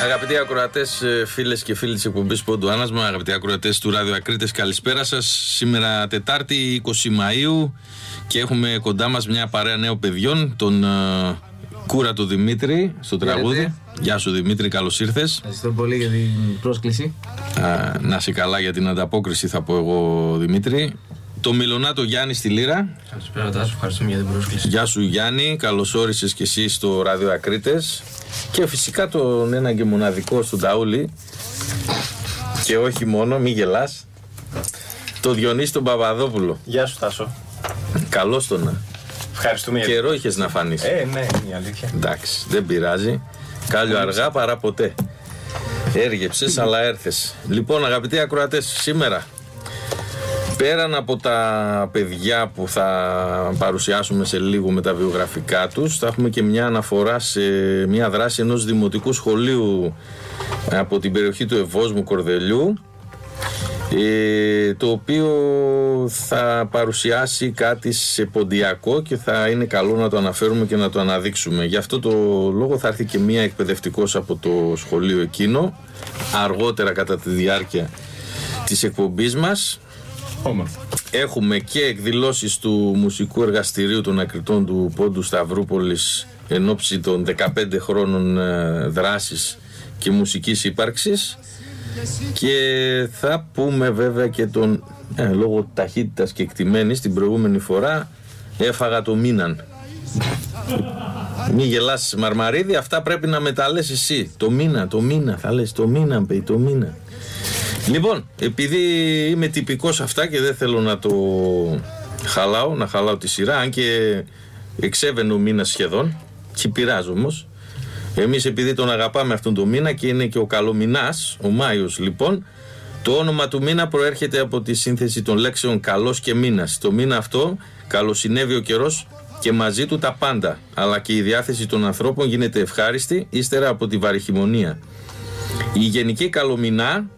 Αγαπητοί ακροατές, φίλες και φίλοι της εκπομπής Πόντου Άνασμα, αγαπητοί ακροατές του Ράδιο Ακρίτες, καλησπέρα σας. Σήμερα Τετάρτη 20 Μαΐου και έχουμε κοντά μας μια παρέα νέων παιδιών, τον Κούρα του Δημήτρη στο τραγούδι. Γεια σου Δημήτρη, καλώς ήρθες. Ευχαριστώ πολύ για την πρόσκληση. Να είσαι καλά για την ανταπόκριση, θα πω εγώ Δημήτρη. Το Μιλονάτο Γιάννη στη Λύρα. Καλησπέρα Τάσο, ευχαριστούμε για την πρόσκληση. Γεια σου Γιάννη, καλώς όρισες και εσύ στο Ράδιο Ακρίτες. Και φυσικά τον ένα και μοναδικό στον Ταούλη. Και όχι μόνο, μη γελάς. Το Διονύση τον Παπαδόπουλο. Γεια σου Τάσο. Καλώς τον. Ευχαριστούμε. Καιρό είχες να φανείς. Ναι, η αλήθεια. Εντάξει, δεν πειράζει. Κάλιο αργά παρά ποτέ. Έργεψες αλλά έρθες. Λοιπόν, αγαπητοί ακροατές, σήμερα πέραν από τα παιδιά που θα παρουσιάσουμε σε λίγο με τα βιογραφικά τους, θα έχουμε και μια αναφορά σε μια δράση ενός δημοτικού σχολείου από την περιοχή του Ευόσμου Κορδελιού, το οποίο θα παρουσιάσει κάτι σε ποντιακό και θα είναι καλό να το αναφέρουμε και να το αναδείξουμε. Γι' αυτό το λόγο θα έρθει και μία εκπαιδευτικός από το σχολείο εκείνο αργότερα κατά τη διάρκεια της εκπομπής μας. Έχουμε και εκδηλώσεις του μουσικού εργαστηρίου των ακριτών του Πόντου Σταυρούπολης εν ώψη των 15 χρόνων δράσης και μουσικής ύπαρξης, και θα πούμε βέβαια και τον λόγω ταχύτητας και εκτιμένης την προηγούμενη φορά έφαγα το μήναν. Μη γελάς Μαρμαρίδη, αυτά πρέπει να με τα λες εσύ. Το μήνα θα λες, το μήνα πέει, το μήνα. Λοιπόν, επειδή είμαι τυπικός αυτά και δεν θέλω να το χαλάω τη σειρά, αν και εξέβαινε ο μήνας σχεδόν, και πειράζει όμως. Εμείς επειδή τον αγαπάμε αυτόν τον μήνα και είναι και ο καλομηνάς, ο Μάιος λοιπόν, το όνομα του μήνα προέρχεται από τη σύνθεση των λέξεων καλός και μήνας. Το μήνα αυτό καλοσυνεύει ο καιρός και μαζί του τα πάντα, αλλά και η διάθεση των ανθρώπων γίνεται ευχάριστη ύστερα από τη βαριχημονία. Η γενική καλομηνά